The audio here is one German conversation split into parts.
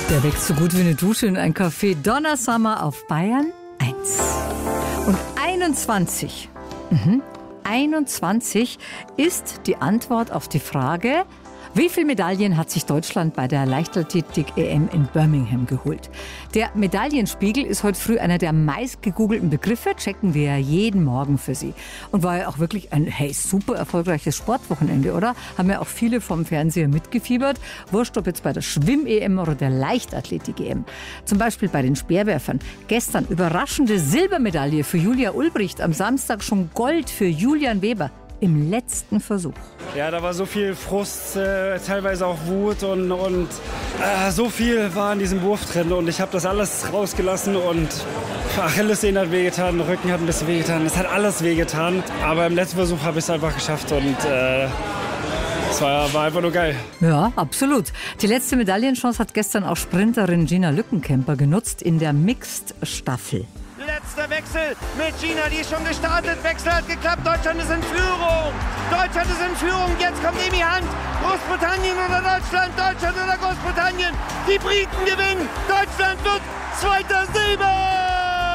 Der wächst so gut wie eine Dusche in ein Café. Donnersummer auf Bayern 1. Und 21. 21 ist die Antwort auf die Frage, wie viele Medaillen hat sich Deutschland bei der Leichtathletik-EM in Birmingham geholt? Der Medaillenspiegel ist heute früh einer der meist gegoogelten Begriffe, checken wir ja jeden Morgen für Sie. Und war ja auch wirklich ein super erfolgreiches Sportwochenende, oder? Haben ja auch viele vom Fernseher mitgefiebert. Wurscht, ob jetzt bei der Schwimm-EM oder der Leichtathletik-EM. Zum Beispiel bei den Speerwerfern. Gestern überraschende Silbermedaille für Julia Ulbricht, am Samstag schon Gold für Julian Weber. Im letzten Versuch. Ja, da war so viel Frust, teilweise auch Wut und so viel war in diesem Wurf drin und ich habe das alles rausgelassen und Achillessehne hat wehgetan, Rücken hat ein bisschen wehgetan, es hat alles wehgetan, aber im letzten Versuch habe ich es einfach geschafft und es war einfach nur geil. Ja, absolut. Die letzte Medaillenchance hat gestern auch Sprinterin Gina Lückenkämper genutzt in der Mixed-Staffel. Letzter Wechsel mit Gina, die ist schon gestartet. Wechsel hat geklappt. Deutschland ist in Führung. Deutschland ist in Führung. Jetzt kommt Emi Hand. Großbritannien oder Deutschland? Deutschland oder Großbritannien? Die Briten gewinnen. Deutschland wird zweiter Silber.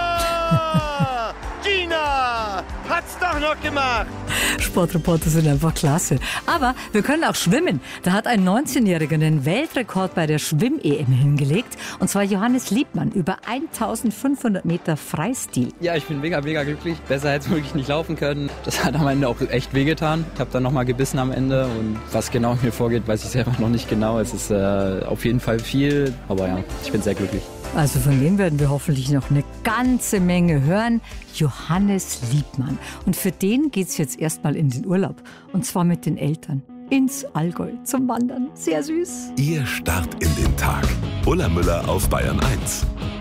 Gina hat's doch noch gemacht. Sportreporter sind einfach klasse. Aber wir können auch schwimmen. Da hat ein 19-Jähriger den Weltrekord bei der Schwimm-EM hingelegt. Und zwar Johannes Liebmann über 1500 Meter Freistil. Ja, ich bin mega glücklich. Besser hätte es wirklich nicht laufen können. Das hat am Ende auch echt wehgetan. Ich habe dann nochmal gebissen am Ende. Und was genau mir vorgeht, weiß ich selber noch nicht genau. Es ist auf jeden Fall viel. Aber ja, ich bin sehr glücklich. Also von dem werden wir hoffentlich noch eine ganze Menge hören. Johannes Liebmann. Und für den geht's jetzt erstmal in den Urlaub. Und zwar mit den Eltern. Ins Allgäu zum Wandern. Sehr süß. Ihr Start in den Tag. Ulla Müller auf Bayern 1.